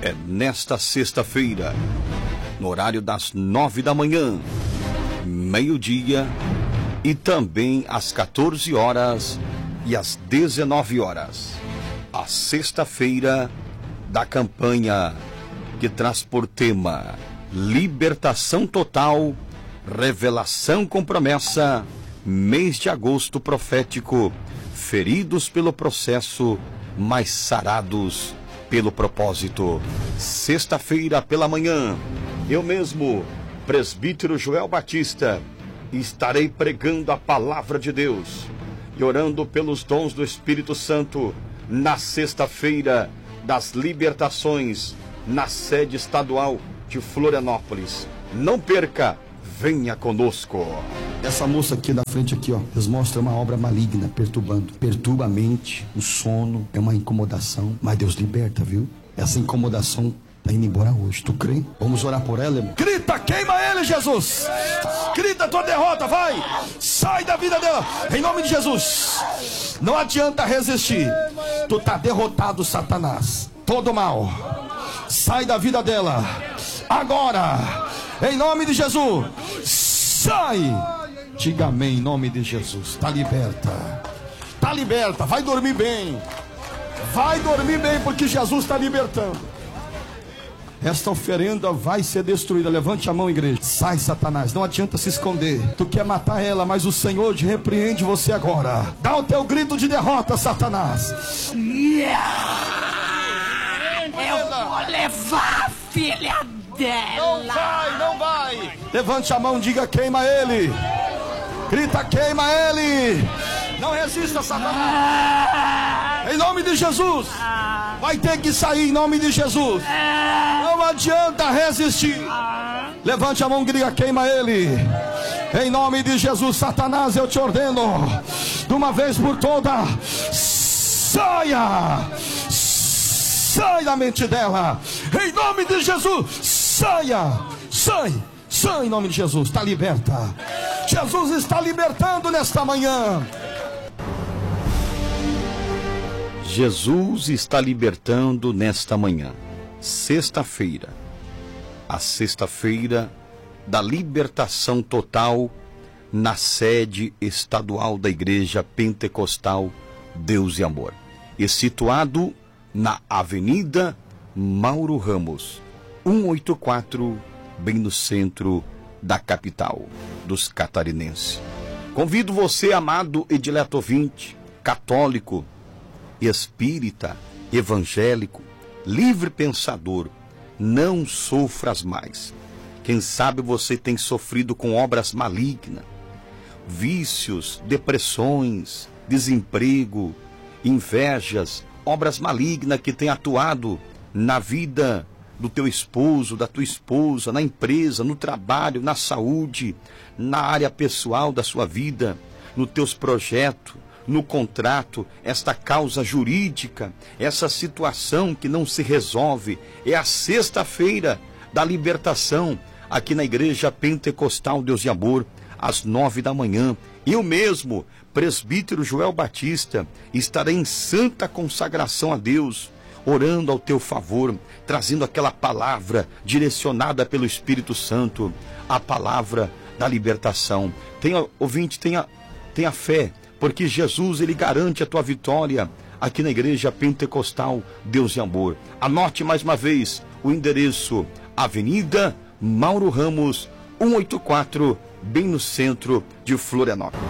é nesta sexta-feira, no horário das 9 da manhã, meio-dia e também às 14 horas e às 19 horas. A sexta-feira da campanha que traz por tema Libertação Total, Revelação com Promessa, mês de agosto profético, feridos pelo processo, mas sarados pelo propósito. Sexta-feira pela manhã, eu mesmo, presbítero Joel Batista, estarei pregando a palavra de Deus e orando pelos dons do Espírito Santo na sexta-feira das libertações, na sede estadual de Florianópolis. Não perca, venha conosco. Essa moça aqui da frente aqui, ó, Deus mostra uma obra maligna perturbando. Perturba a mente, o sono, é uma incomodação, mas Deus liberta, viu? Essa incomodação tá indo embora hoje, tu crê? Vamos orar por ela, irmão? Grita, queima ele, Jesus! Grita a tua derrota, vai! Sai da vida dela, em nome de Jesus! Não adianta resistir. Tu tá derrotado, Satanás. Todo mal. Sai da vida dela. Agora, em nome de Jesus. Sai! Diga amém, em nome de Jesus. Tá liberta. Tá liberta. Vai dormir bem. Vai dormir bem, porque Jesus está libertando. Esta oferenda vai ser destruída. Levante a mão, igreja. Sai, Satanás. Não adianta se esconder. Tu quer matar ela, mas o Senhor te repreende você agora. Dá o teu grito de derrota, Satanás. Eu vou levar a filha dela. Não vai, não vai. Levante a mão, diga queima ele. Grita, queima ele. Não resista, Satanás. Em nome de Jesus. Vai ter que sair em nome de Jesus. Não adianta resistir. Levante a mão, grita, queima ele. Em nome de Jesus, Satanás, eu te ordeno, de uma vez por todas, saia. Sai da mente dela. Em nome de Jesus, saia. Sai. Sai em nome de Jesus. Está liberta. Jesus está libertando nesta manhã. Jesus está libertando nesta manhã, sexta-feira, a sexta-feira da libertação total na sede estadual da Igreja Pentecostal Deus e Amor, e situado na Avenida Mauro Ramos, 184, bem no centro da capital dos catarinenses. Convido você, amado e dileto ouvinte, católico, espírita, evangélico, livre pensador, não sofras mais. Quem sabe você tem sofrido com obras malignas, vícios, depressões, desemprego, invejas, obras malignas que têm atuado na vida do teu esposo, da tua esposa, na empresa, no trabalho, na saúde, na área pessoal da sua vida, nos teus projetos, no contrato, esta causa jurídica, essa situação que não se resolve. É a sexta-feira da libertação aqui na Igreja Pentecostal Deus e Amor, às 9 da manhã. Eu mesmo, presbítero Joel Batista, estarei em santa consagração a Deus, orando ao teu favor, trazendo aquela palavra direcionada pelo Espírito Santo, a palavra da libertação. Tenha, ouvinte, tenha fé, porque Jesus, ele garante a tua vitória aqui na Igreja Pentecostal Deus e Amor. Anote mais uma vez o endereço: Avenida Mauro Ramos, 184, bem no centro de Florianópolis.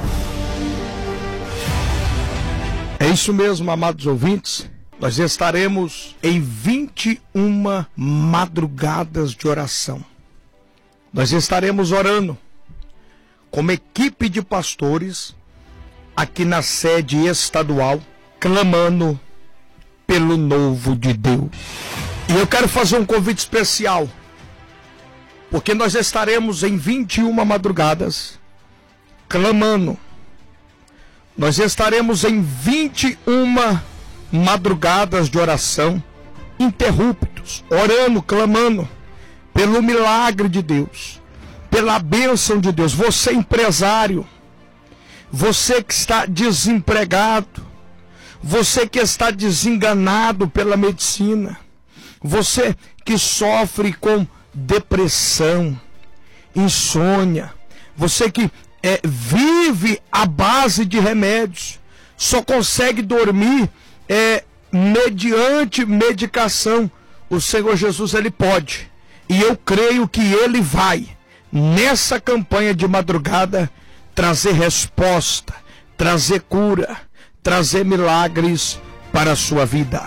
É isso mesmo, amados ouvintes. Nós estaremos em 21 madrugadas de oração. Nós estaremos orando como equipe de pastores aqui na sede estadual, clamando pelo novo de Deus. E eu quero fazer um convite especial, porque nós estaremos em 21 madrugadas clamando. Nós estaremos em 21 madrugadas de oração interruptos, orando, clamando pelo milagre de Deus, pela bênção de Deus. Você empresário, você que está desempregado, você que está desenganado pela medicina, Você que sofre com depressão, insônia, você que vive à base de remédios, só consegue dormir mediante medicação. O Senhor Jesus, Ele pode, e eu creio que Ele vai, nessa campanha de madrugada, trazer resposta, trazer cura, trazer milagres para a sua vida.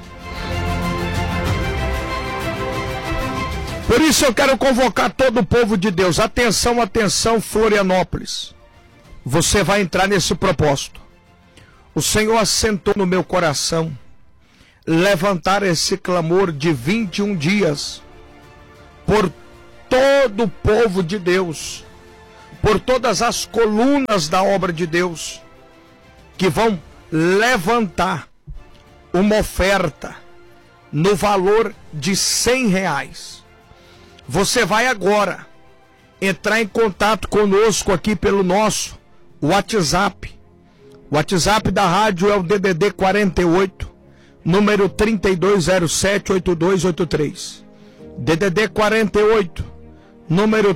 Por isso eu quero convocar todo o povo de Deus. Atenção, atenção, Florianópolis. Você vai entrar nesse propósito. O Senhor assentou no meu coração levantar esse clamor de 21 dias por todo o povo de Deus, por todas as colunas da obra de Deus, que vão levantar uma oferta no valor de R$100. Você vai agora entrar em contato conosco aqui pelo nosso WhatsApp. O WhatsApp da rádio é o DDD 48, número 3207-8283. DDD 48, número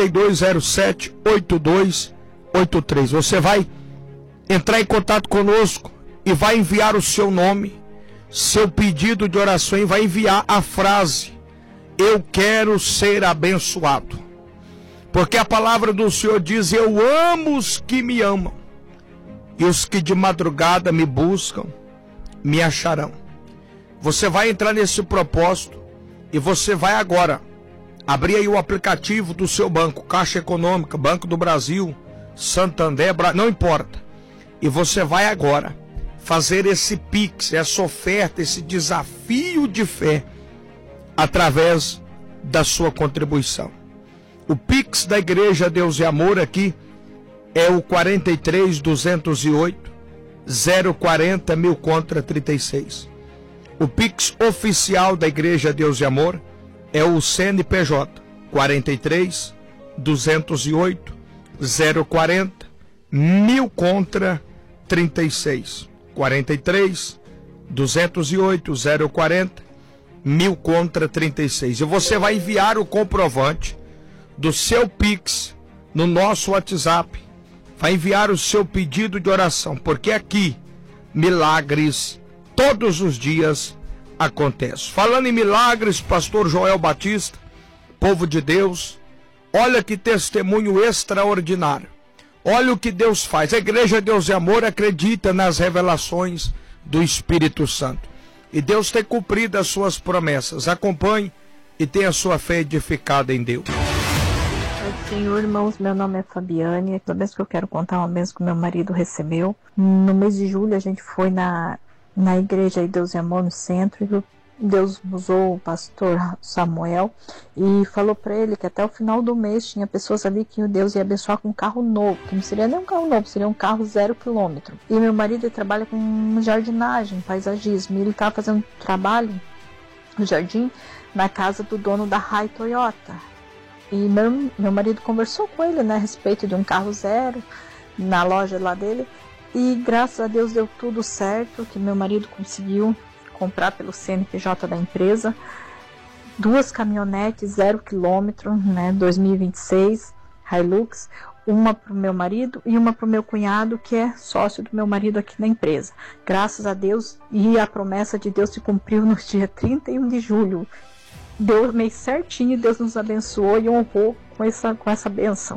3207-8283. Você vai entrar em contato conosco e vai enviar o seu nome, seu pedido de oração, e vai enviar a frase: eu quero ser abençoado. Porque a palavra do Senhor diz: eu amo os que me amam, e os que de madrugada me buscam, me acharão. Você vai entrar nesse propósito e você vai agora abrir aí o aplicativo do seu banco, Caixa Econômica, Banco do Brasil, Santander, não importa. E você vai agora fazer esse Pix, essa oferta, esse desafio de fé, através da sua contribuição. O Pix da Igreja Deus e Amor aqui é o 43-208 040 1000 contra 36. O Pix oficial da Igreja Deus e Amor é o CNPJ 43-208 040 1000 contra 36. 43-208 040 1000 contra 36. E você vai enviar o comprovante do seu Pix no nosso WhatsApp. Vai enviar o seu pedido de oração, porque aqui milagres todos os dias acontecem. Falando em milagres, pastor Joel Batista, povo de Deus, olha que testemunho extraordinário. Olha o que Deus faz. A Igreja Deus e Amor acredita nas revelações do Espírito Santo. E Deus tem cumprido as suas promessas. Acompanhe e tenha a sua fé edificada em Deus. Senhor, irmãos, meu nome é Fabiane. Toda vez que eu quero contar uma bênção que meu marido recebeu. No mês de julho a gente foi na Igreja Deus e Amor no centro, e Deus usou o pastor Samuel e falou para ele que até o final do mês tinha pessoas ali que Deus ia abençoar com um carro novo, que não seria nem um carro novo, seria um carro 0 km. E meu marido trabalha com jardinagem, paisagismo, e ele estava fazendo um trabalho no jardim na casa do dono da Rai Toyota. E meu marido conversou com ele, né, a respeito de um carro 0 na loja lá dele, e graças a Deus deu tudo certo, que meu marido conseguiu comprar pelo CNPJ da empresa 2 caminhonetes 0 km, né, 2026 Hilux, uma para o meu marido e uma para o meu cunhado, que é sócio do meu marido aqui na empresa. Graças a Deus, e a promessa de Deus se cumpriu no dia 31 de julho. Deu o mês certinho, Deus nos abençoou e honrou com essa bênção.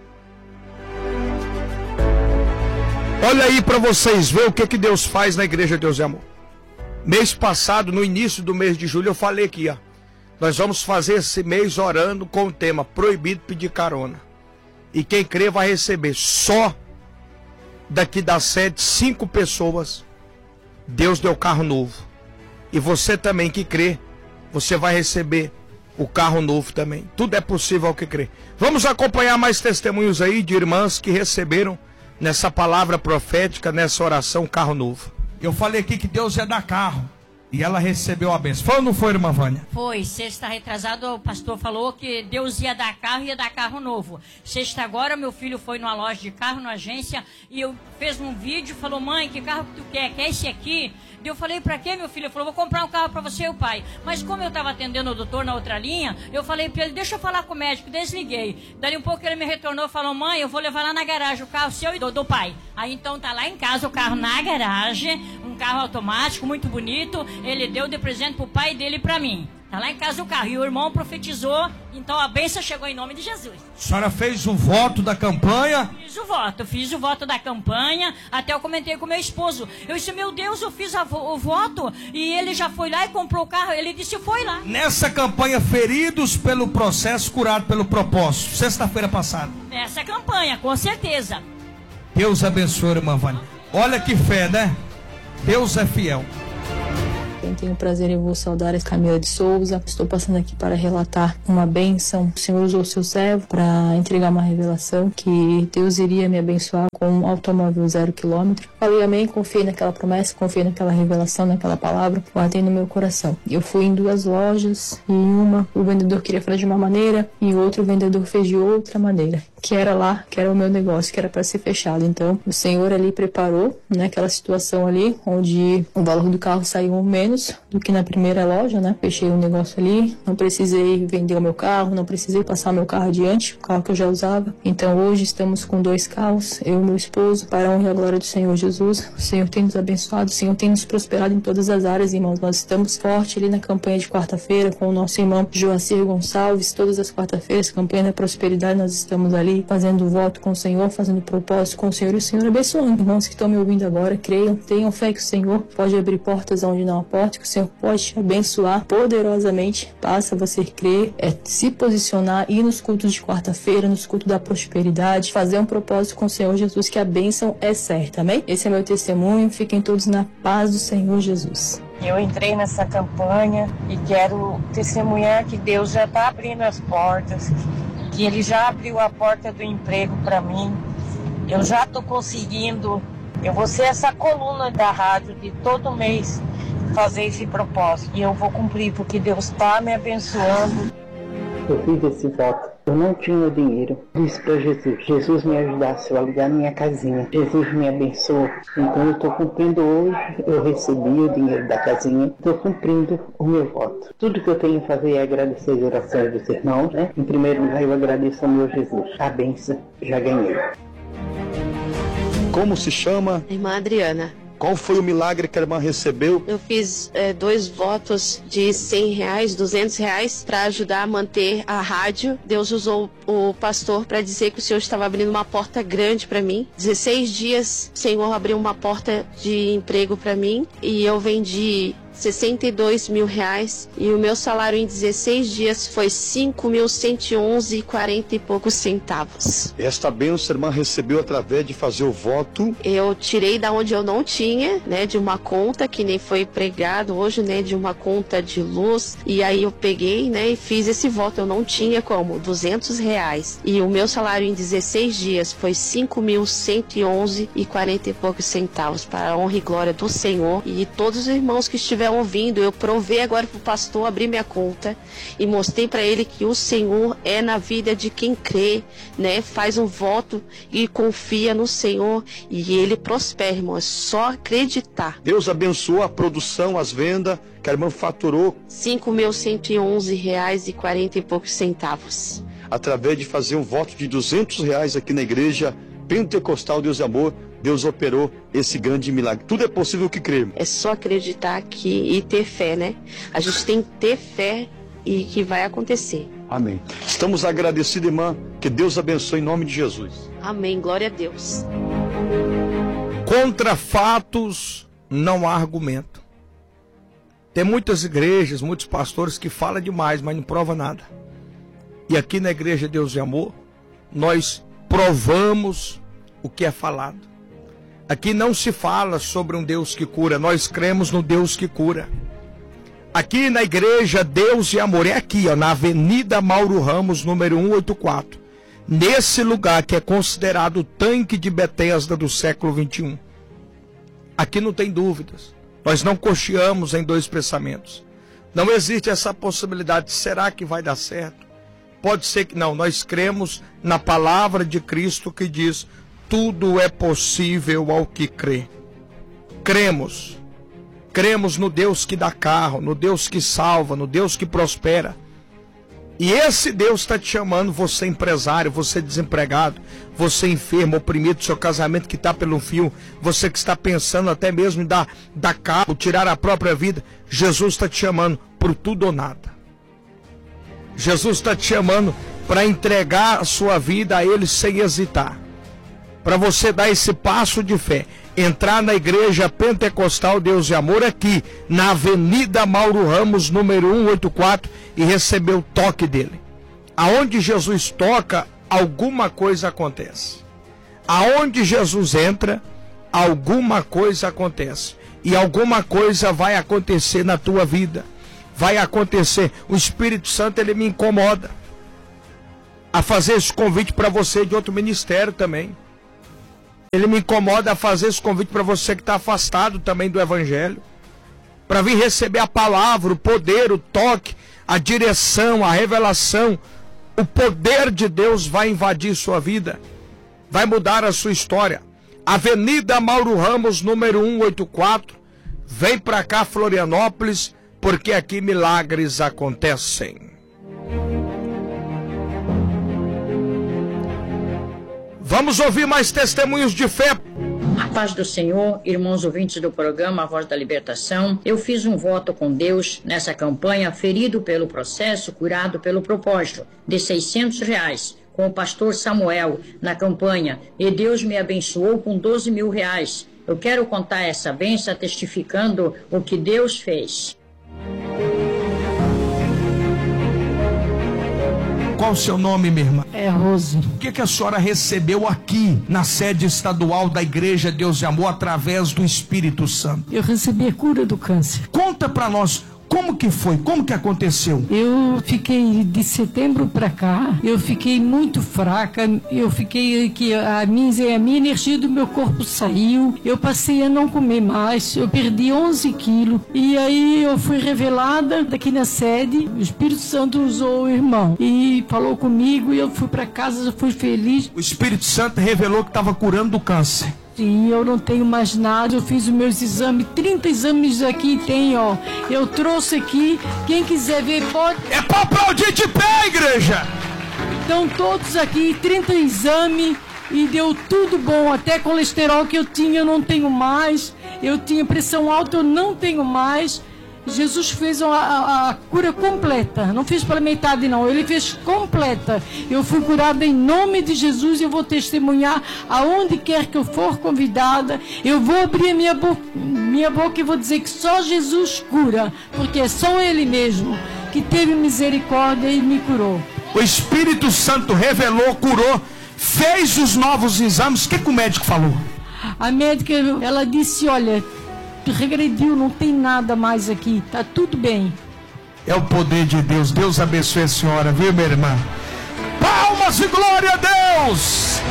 Olha aí para vocês ver o que Deus faz na Igreja Deus e Amor. Mês passado, no início do mês de julho, eu falei aqui, ó, nós vamos fazer esse mês orando com o tema proibido pedir carona. E quem crê vai receber. Só daqui da sede 5 pessoas Deus deu carro novo. E você também que crê, você vai receber o carro novo também. Tudo é possível ao que crê. Vamos acompanhar mais testemunhos aí de irmãs que receberam nessa palavra profética, nessa oração, carro novo. Eu falei aqui que Deus ia dar carro. E ela recebeu a bênção. Foi ou não foi, irmã Vânia? Foi. Sexta retrasada, o pastor falou que Deus ia dar carro novo. Sexta agora, meu filho foi numa loja de carro, na agência, e eu fez um vídeo, falou, mãe, que carro que tu quer? Quer esse aqui? Eu falei, pra quê, meu filho? Ele falou, vou comprar um carro pra você e o pai. Mas como eu tava atendendo o doutor na outra linha, eu falei pra ele, deixa eu falar com o médico, desliguei. Dali um pouco ele me retornou e falou, mãe, eu vou levar lá na garagem o carro seu e do pai. Aí então tá lá em casa o carro na garagem, um carro automático, muito bonito. Ele deu de presente pro pai dele e pra mim. Tá lá em casa o carro. E o irmão profetizou, então a bênção chegou em nome de Jesus. A senhora fez o voto da campanha? Fiz o voto da campanha. Até eu comentei com meu esposo. Eu disse, meu Deus, eu fiz o voto e ele já foi lá e comprou o carro. Ele disse, foi lá. Nessa campanha, feridos pelo processo, curado pelo propósito. Sexta-feira passada. Nessa campanha, com certeza. Deus abençoe, irmã Vânia. Olha que fé, né? Deus é fiel. Eu tenho o prazer em vos saudar, Camila de Souza. Estou passando aqui para relatar uma bênção. O Senhor usou o seu servo para entregar uma revelação que Deus iria me abençoar com um automóvel 0 km. Falei amém, confiei naquela promessa, confiei naquela revelação, naquela palavra, guardei no meu coração. Eu fui em 2 lojas e em uma o vendedor queria fazer de uma maneira e outro o vendedor fez de outra maneira. Que era lá, que era o meu negócio, que era para ser fechado. Então, o Senhor ali preparou, naquela situação ali, onde o valor do carro saiu menos do que na primeira loja, né? Fechei o negócio ali, não precisei vender o meu carro, não precisei passar o meu carro adiante, o carro que eu já usava. Então, hoje estamos com 2 carros, eu e meu esposo, para a honra e a glória do Senhor Jesus. O Senhor tem nos abençoado, o Senhor tem nos prosperado em todas as áreas, irmãos. Nós estamos fortes ali na campanha de quarta-feira com o nosso irmão Joacir Gonçalves. Todas as quarta-feiras, campanha da prosperidade, nós estamos ali fazendo voto com o Senhor, fazendo propósito com o Senhor e o Senhor abençoando. Irmãos que estão me ouvindo agora, creiam, tenham fé que o Senhor pode abrir portas onde não há porta, que o Senhor pode te abençoar poderosamente. Basta você crer, se posicionar, ir nos cultos de quarta-feira, nos cultos da prosperidade, fazer um propósito com o Senhor Jesus, que a bênção é certa, amém? Esse é meu testemunho, fiquem todos na paz do Senhor Jesus. Eu entrei nessa campanha e quero testemunhar que Deus já está abrindo as portas, que Ele já abriu a porta do emprego para mim. Eu já estou conseguindo, eu vou ser essa coluna da rádio de todo mês fazer esse propósito. E eu vou cumprir, porque Deus está me abençoando. Eu fiz esse voto. Eu não tinha dinheiro. Disse para Jesus, Jesus me ajudasse a alugar minha casinha. Jesus me abençoou. Então eu estou cumprindo hoje. Eu recebi o dinheiro da casinha. Estou cumprindo o meu voto. Tudo que eu tenho a fazer é agradecer as orações dos irmãos, né? Em primeiro lugar, eu agradeço ao meu Jesus. A bênção já ganhei. Como se chama? Irmã Adriana. Qual foi o milagre que a irmã recebeu? Eu fiz 2 votos de R$100, R$200 para ajudar a manter a rádio. Deus usou o pastor para dizer que o Senhor estava abrindo uma porta grande para mim. 16 dias o Senhor abriu uma porta de emprego para mim e eu vendi R$62 mil e o meu salário em 16 dias foi 5.111,40 e poucos centavos. Esta bênção a irmã recebeu através de fazer o voto. Eu tirei da onde eu não tinha, né, de uma conta que nem foi pregado hoje, né, de uma conta de luz, e aí eu peguei, né, e fiz esse voto. Eu não tinha como, R$200 e o meu salário em 16 dias foi 5.111,40 e poucos centavos, para a honra e glória do Senhor. E todos os irmãos que estiveram ouvindo, eu provei agora para o pastor abrir minha conta e mostrei para ele que o Senhor é na vida de quem crê, né? Faz um voto e confia no Senhor e ele prospera, irmão. É só acreditar. Deus abençoou a produção, as vendas, que a irmã faturou R$5.111,40 e poucos centavos. Através de fazer um voto de R$200 aqui na igreja Pentecostal Deus e Amor, Deus operou esse grande milagre. Tudo é possível que cremos. É só acreditar e ter fé, né? A gente tem que ter fé e que vai acontecer. Amém. Estamos agradecidos, irmã. Que Deus abençoe em nome de Jesus. Amém. Glória a Deus. Contra fatos não há argumento. Tem muitas igrejas, muitos pastores que falam demais, mas não prova nada. E aqui na Igreja Deus e Amor, nós provamos o que é falado. Aqui não se fala sobre um Deus que cura, nós cremos no Deus que cura. Aqui na Igreja Deus e Amor, é aqui, ó, na Avenida Mauro Ramos, número 184. Nesse lugar que é considerado o tanque de Betesda do século XXI. Aqui não tem dúvidas. Nós não cocheamos em dois pensamentos. Não existe essa possibilidade. Será que vai dar certo? Pode ser que não. Nós cremos na palavra de Cristo que diz: tudo é possível ao que crê. Cremos. Cremos no Deus que dá carro, no Deus que salva, no Deus que prospera. E esse Deus está te chamando, você empresário, você desempregado, você enfermo, oprimido, seu casamento que está pelo fio, você que está pensando até mesmo em dar cabo, tirar a própria vida. Jesus está te chamando por tudo ou nada. Jesus está te chamando para entregar a sua vida a Ele sem hesitar. Para você dar esse passo de fé, entrar na igreja pentecostal Deus de Amor aqui, na Avenida Mauro Ramos, número 184, e receber o toque dele. Aonde Jesus toca, alguma coisa acontece. Aonde Jesus entra, alguma coisa acontece. E alguma coisa vai acontecer na tua vida. Vai acontecer. O Espírito Santo, ele me incomoda a fazer esse convite para você de outro ministério também. Ele me incomoda a fazer esse convite para você que está afastado também do Evangelho, para vir receber a palavra, o poder, o toque, a direção, a revelação. O poder de Deus vai invadir sua vida, vai mudar a sua história. Avenida Mauro Ramos, número 184, vem para cá, Florianópolis, porque aqui milagres acontecem. Vamos ouvir mais testemunhos de fé. A paz do Senhor, irmãos ouvintes do programa A Voz da Libertação. Eu fiz um voto com Deus nessa campanha, ferido pelo processo, curado pelo propósito, de R$600, com o pastor Samuel, na campanha, e Deus me abençoou com R$12.000. Eu quero contar essa bênção testificando o que Deus fez. Qual o seu nome, minha irmã? É Rose. O que a senhora recebeu aqui na sede estadual da Igreja Deus de Amor através do Espírito Santo? Eu recebi a cura do câncer. Conta pra nós, como que foi? Como que aconteceu? Eu fiquei de setembro pra cá, eu fiquei muito fraca, eu fiquei que a minha energia do meu corpo saiu, eu passei a não comer mais, eu perdi 11 quilos, e aí eu fui revelada daqui na sede, o Espírito Santo usou o irmão, e falou comigo, e eu fui pra casa, eu fui feliz. O Espírito Santo revelou que estava curando do câncer. Sim, eu não tenho mais nada, eu fiz os meus exames, 30 exames aqui tem, ó. Eu trouxe aqui, quem quiser ver pode... É pra aplaudir de pé, igreja! Estão todos aqui, 30 exames, e deu tudo bom, até colesterol que eu tinha, eu não tenho mais. Eu tinha pressão alta, eu não tenho mais. Jesus fez a cura completa, não fez pela metade não, ele fez completa. Eu fui curada em nome de Jesus, eu vou testemunhar aonde quer que eu for convidada. Eu vou abrir minha boca e vou dizer que só Jesus cura, porque é só Ele mesmo que teve misericórdia e me curou. O Espírito Santo revelou, curou, fez os novos exames. O que o médico falou? A médica, ela disse, olha, regrediu, não tem nada mais aqui, tá tudo bem. É o poder de Deus. Deus abençoe a senhora, viu, minha irmã? Palmas e glória a Deus!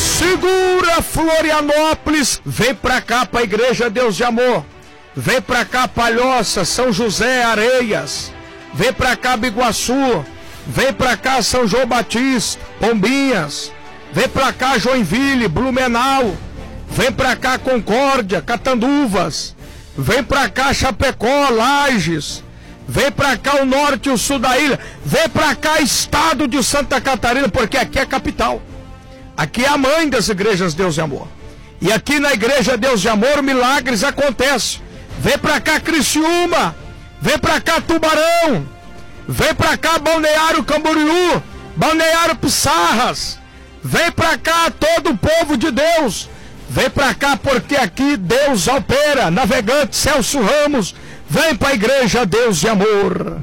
Segura Florianópolis, vem pra cá pra Igreja Deus de Amor, vem pra cá Palhoça, São José, Areias, vem pra cá Biguaçu, vem pra cá São João Batista, Pombinhas, vem pra cá Joinville, Blumenau, vem pra cá Concórdia, Catanduvas, vem pra cá Chapecó, Lages, vem pra cá o norte e o sul da ilha, vem pra cá estado de Santa Catarina, porque aqui é a capital, aqui é a mãe das igrejas Deus de Amor, e aqui na Igreja Deus de Amor milagres acontecem. Vem pra cá Criciúma, vem pra cá Tubarão, vem pra cá Balneário Camboriú, Balneário Pissarras, vem pra cá todo o povo de Deus. Vem pra cá porque aqui Deus opera. Navegante Celso Ramos, vem pra Igreja Deus de Amor.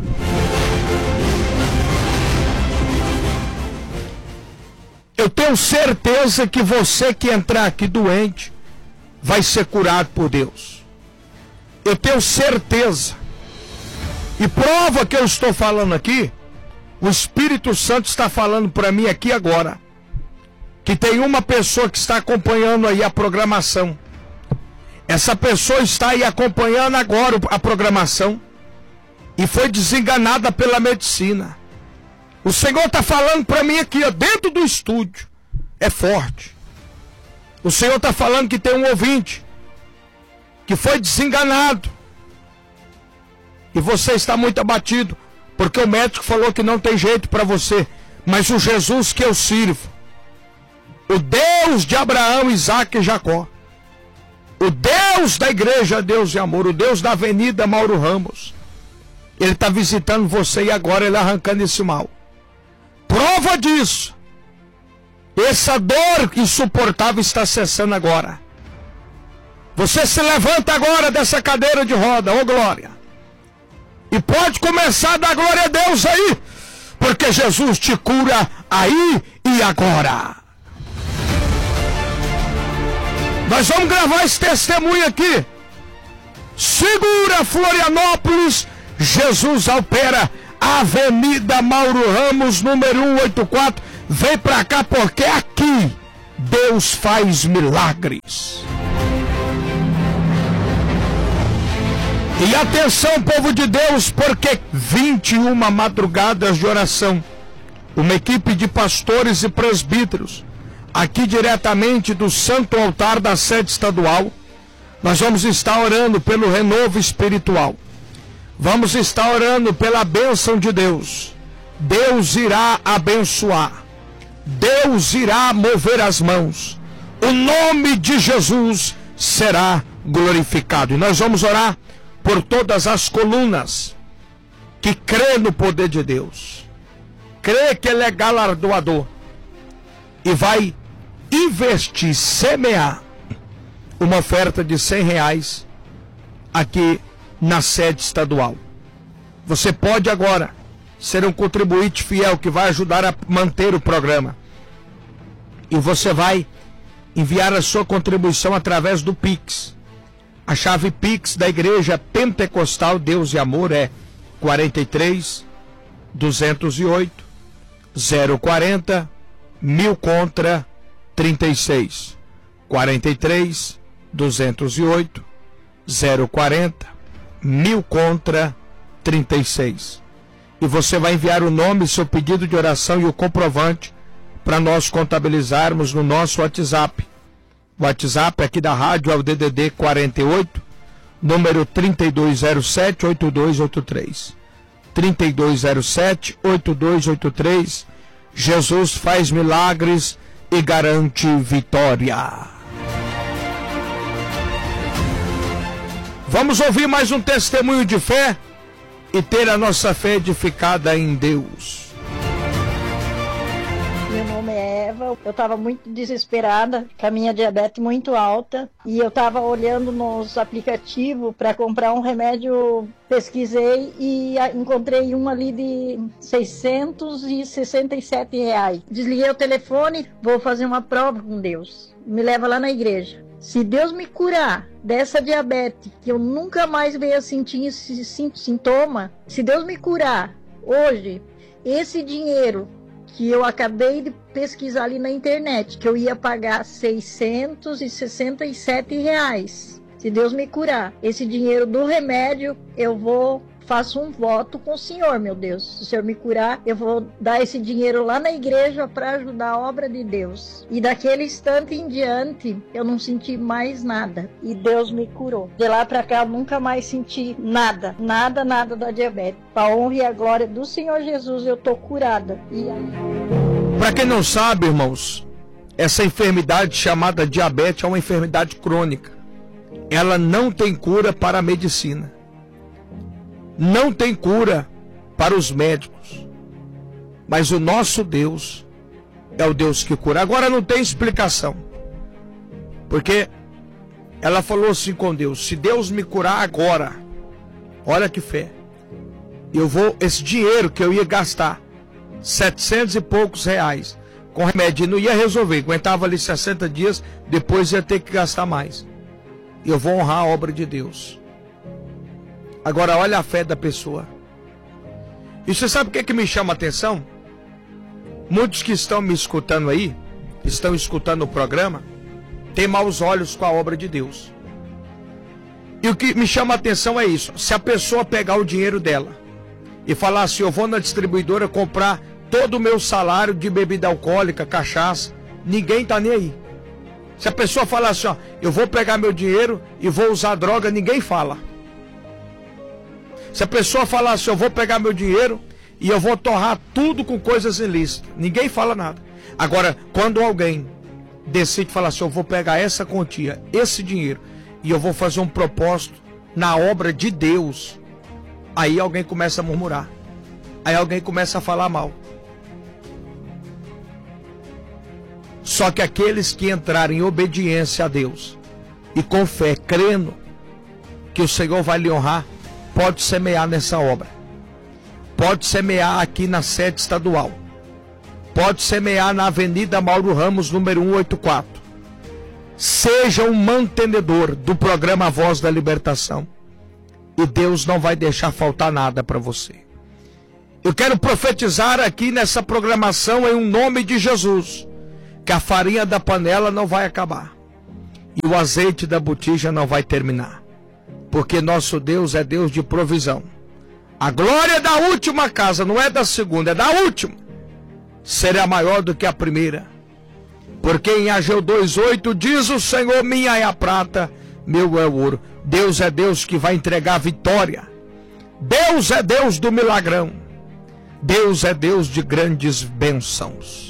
Eu tenho certeza que você que entrar aqui doente vai ser curado por Deus. Eu tenho certeza. E prova que eu estou falando aqui, o Espírito Santo está falando para mim aqui agora. Que tem uma pessoa que está acompanhando aí a programação. Essa pessoa está aí acompanhando agora a programação e foi desenganada pela medicina. O Senhor está falando para mim aqui, ó, dentro do estúdio. É forte. O Senhor está falando que tem um ouvinte que foi desenganado. E você está muito abatido, porque o médico falou que não tem jeito para você. Mas o Jesus que eu sirvo, o Deus de Abraão, Isaac e Jacó, o Deus da igreja Deus de Amor, o Deus da Avenida Mauro Ramos, Ele está visitando você e agora Ele arrancando esse mal. Prova disso, essa dor insuportável está cessando agora. Você se levanta agora dessa cadeira de roda, ô glória, e pode começar a dar glória a Deus aí, porque Jesus te cura aí e agora. Nós vamos gravar esse testemunho aqui. Segura Florianópolis, Jesus opera, Avenida Mauro Ramos, número 184. Vem pra cá porque aqui Deus faz milagres. E atenção, povo de Deus, porque 21 madrugadas de oração, uma equipe de pastores e presbíteros, aqui diretamente do Santo Altar da sede estadual, nós vamos estar orando pelo renovo espiritual. Vamos estar orando pela bênção de Deus. Deus irá abençoar. Deus irá mover as mãos. O nome de Jesus será glorificado. E nós vamos orar por todas as colunas que crê no poder de Deus, crê que Ele é galardoador e vai investir, semear uma oferta de R$100 aqui na sede estadual. Você pode agora ser um contribuinte fiel que vai ajudar a manter o programa. E você vai enviar a sua contribuição através do Pix. A chave Pix da Igreja Pentecostal Deus e Amor é 43 208 040 1000 contra 36. 43 208 040 1000 contra 36. E você vai enviar o nome, seu pedido de oração e o comprovante para nós contabilizarmos no nosso WhatsApp. O WhatsApp aqui da rádio é o DDD 48, número 3207-8283. 3207-8283. Jesus faz milagres e garante vitória. Vamos ouvir mais um testemunho de fé e ter a nossa fé edificada em Deus. Meu nome é Eva, eu estava muito desesperada, com a minha diabetes muito alta, e eu estava olhando nos aplicativos para comprar um remédio, pesquisei e encontrei um ali de R$667. Desliguei o telefone, vou fazer uma prova com Deus, me leva lá na igreja. Se Deus me curar dessa diabetes, que eu nunca mais venha sentir esse sintoma, se Deus me curar hoje, esse dinheiro que eu acabei de pesquisar ali na internet, que eu ia pagar R$667, se Deus me curar, esse dinheiro do remédio, faço um voto com o Senhor, meu Deus. Se o Senhor me curar, eu vou dar esse dinheiro lá na igreja para ajudar a obra de Deus. E daquele instante em diante, eu não senti mais nada. E Deus me curou. De lá para cá, eu nunca mais senti nada da diabetes. Para a honra e a glória do Senhor Jesus, eu tô curada. Para quem não sabe, irmãos, essa enfermidade chamada diabetes é uma enfermidade crônica. Ela não tem cura para a medicina. Não tem cura para os médicos, mas o nosso Deus é o Deus que cura. Agora não tem explicação, porque ela falou assim com Deus: se Deus me curar agora, olha que fé, esse dinheiro que eu ia gastar, 700 e poucos reais, com remédio, não ia resolver, aguentava ali 60 dias, depois ia ter que gastar mais. Eu vou honrar a obra de Deus. Agora olha a fé da pessoa. E você sabe o que me chama a atenção? Muitos que estão me escutando aí, estão escutando o programa, têm maus olhos com a obra de Deus. E o que me chama a atenção é isso. Se a pessoa pegar o dinheiro dela e falar assim, eu vou na distribuidora comprar todo o meu salário de bebida alcoólica, cachaça, ninguém tá nem aí. Se a pessoa falar assim, ó, eu vou pegar meu dinheiro e vou usar droga, ninguém fala. Se a pessoa falar assim, eu vou pegar meu dinheiro e eu vou torrar tudo com coisas ilícitas, ninguém fala nada. Agora, quando alguém decide falar assim, eu vou pegar essa quantia, esse dinheiro, e eu vou fazer um propósito na obra de Deus, aí alguém começa a murmurar. Aí alguém começa a falar mal. Só que aqueles que entrarem em obediência a Deus e com fé, crendo que o Senhor vai lhe honrar, pode semear nessa obra. Pode semear aqui na sede estadual. Pode semear na Avenida Mauro Ramos, número 184. Seja um mantenedor do programa Voz da Libertação. E Deus não vai deixar faltar nada para você. Eu quero profetizar aqui nessa programação em nome de Jesus, que a farinha da panela não vai acabar. E o azeite da botija não vai terminar. Porque nosso Deus é Deus de provisão. A glória da última casa, não é da segunda, é da última, será maior do que a primeira. Porque em Ageu 2:8 diz o Senhor, minha é a prata, meu é o ouro. Deus é Deus que vai entregar a vitória. Deus é Deus do milagrão. Deus é Deus de grandes bênçãos.